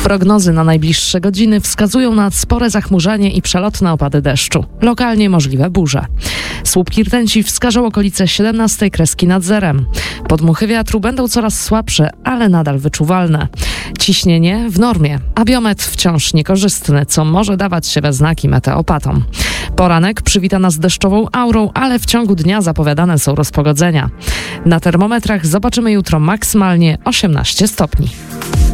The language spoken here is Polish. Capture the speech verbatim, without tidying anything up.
Prognozy na najbliższe godziny wskazują na spore zachmurzenie i przelotne opady deszczu. Lokalnie możliwe burze. Słupki rtęci wskażą okolice siedemnastej kreski nad zerem. Podmuchy wiatru będą coraz słabsze, ale nadal wyczuwalne. Ciśnienie w normie, a biometr wciąż niekorzystny, co może dawać się we znaki meteopatom. Poranek przywita nas deszczową aurą, ale w ciągu dnia zapowiadane są rozpogodzenia. Na termometrach zobaczymy jutro maksymalnie osiemnaście stopni.